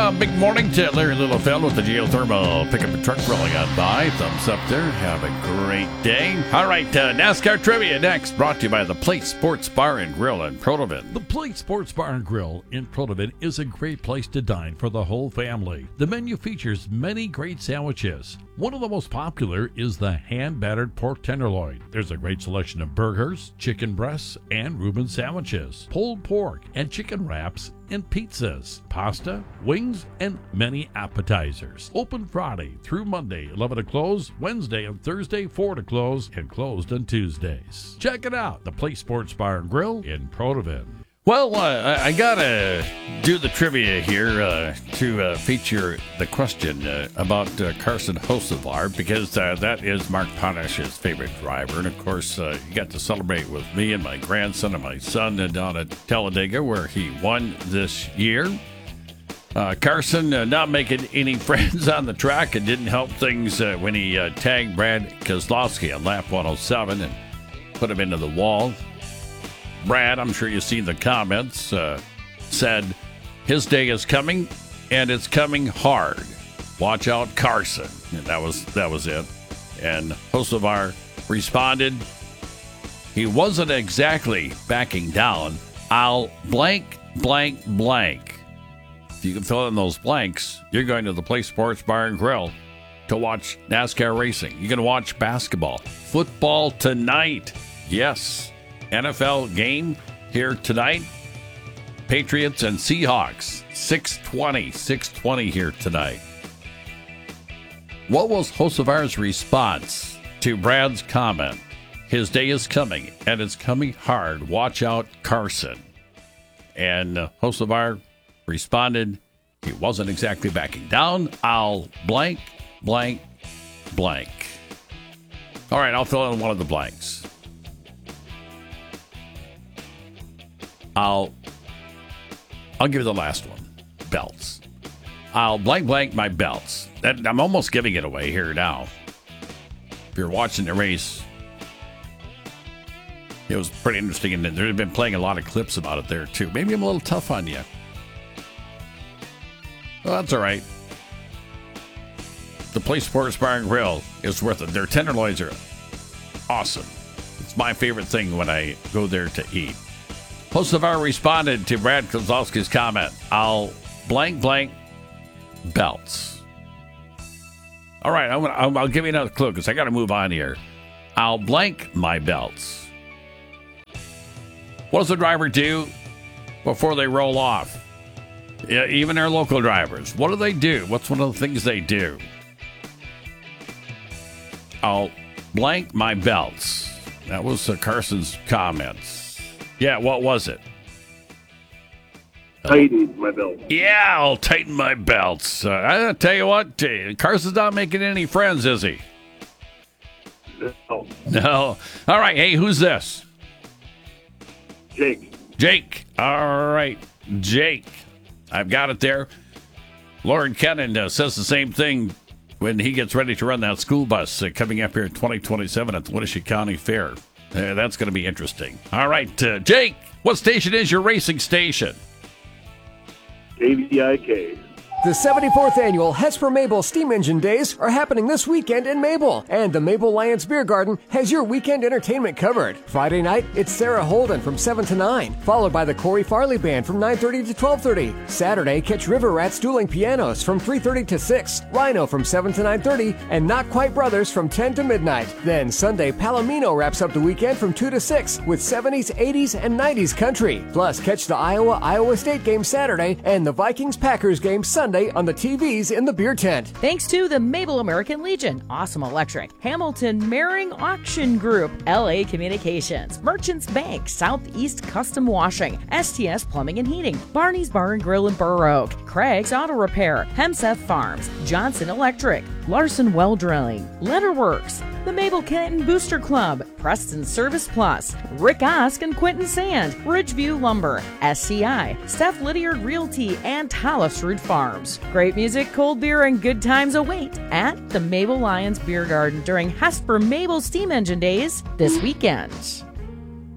Big morning to Larry Littlefeld with the geothermal pickup and truck rolling on by. Thumbs up there. Have a great day. All right, NASCAR trivia next. Brought to you by the Place Sports Bar and Grill in Protovin. The Place Sports Bar and Grill in Protovin is a great place to dine for the whole family. The menu features many great sandwiches. One of the most popular is the hand-battered pork tenderloin. There's a great selection of burgers, chicken breasts, and Reuben sandwiches, pulled pork, and chicken wraps, and pizzas, pasta, wings, and many appetizers. Open Friday through Monday, 11 to close, Wednesday and Thursday, 4 to close, and closed on Tuesdays. Check it out, the Place Sports Bar and Grill in Protovin. Well, I gotta do the trivia here to feature the question about Carson Hocevar, because that is Mark Ponish's favorite driver. And, of course, he got to celebrate with me and my grandson and my son down at Talladega, where he won this year. Carson not making any friends on the track. It didn't help things when he tagged Brad Keselowski on lap 107 and put him into the wall. Brad, I'm sure you've seen the comments, said his day is coming, and it's coming hard. Watch out, Carson. And that was it. And Hocevar responded, he wasn't exactly backing down. I'll blank, blank, blank. If you can fill in those blanks, you're going to the Place Sports Bar and Grill to watch NASCAR racing. You're going to watch basketball, football tonight. Yes. NFL game here tonight. Patriots and Seahawks. 6:20 here tonight. What was Hocevar's response to Brad's comment? His day is coming, and it's coming hard. Watch out, Carson. And Hocevar responded, he wasn't exactly backing down. I'll blank, blank, blank. All right, I'll fill in one of the blanks. I'll give you the last one. Belts. I'll blank blank my belts. I'm almost giving it away here now. If you're watching the race, it was pretty interesting, and they've been playing a lot of clips about it there too. Maybe I'm a little tough on you. Well, that's all right. The Place Sports Bar and Grill is worth it. Their tenderloins are awesome. It's my favorite thing when I go there to eat. Hocevar responded to Brad Keselowski's comment, I'll blank, blank, belts. All right, I'll give you another clue because I got to move on here. I'll blank my belts. What does the driver do before they roll off? Yeah, even our local drivers. What do they do? What's one of the things they do? I'll blank my belts. That was Carson's comments. Yeah, what was it? Tighten my belt. Yeah, I'll tighten my belts. I tell you what, Carson's not making any friends, is he? No. No. All right, hey, who's this? Jake. Jake. All right, Jake. I've got it there. Lauren Kennan says the same thing when he gets ready to run that school bus coming up here in 2027 at the Winnebago County Fair. That's going to be interesting. All right, Jake, what station is your racing station? KVIK. The 74th annual Hesper Mabel Steam Engine Days are happening this weekend in Mabel, and the Mabel Lions Beer Garden has your weekend entertainment covered. Friday night, it's Sarah Holden from 7 to 9, followed by the Corey Farley Band from 9:30 to 12:30. Saturday, catch River Rats Dueling Pianos from 3:30 to 6, Rhino from 7 to 9:30, and Not Quite Brothers from 10 to midnight. Then Sunday, Palomino wraps up the weekend from 2 to 6 with 70s, 80s, and 90s country. Plus, catch the Iowa State game Saturday and the Vikings-Packers game Sunday on the TVs in the beer tent. Thanks to the Mabel American Legion, Awesome Electric, Hamilton Mehring Auction Group, LA Communications, Merchants Bank, Southeast Custom Washing, STS Plumbing and Heating, Barney's Bar and Grill in Burr Oak, Craig's Auto Repair, Hemseth Farms, Johnson Electric, Larson Well Drilling, Letterworks, the Mabel Canton Booster Club, Preston Service Plus, Rick Osk and Quentin Sand, Ridgeview Lumber, SCI, Steph Lydiard Realty, and Hollisrud Farms. Great music, cold beer, and good times await at the Mabel Lions Beer Garden during Hesper Mabel Steam Engine Days this weekend.